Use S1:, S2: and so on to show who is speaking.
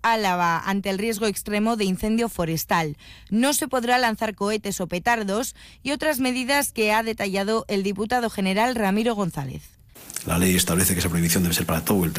S1: Álava ante el riesgo extremo de incendio forestal. No se podrá lanzar cohetes o petardos y otras medidas que ha detallado el diputado general Ramiro González.
S2: La ley establece que esa prohibición debe ser para todo el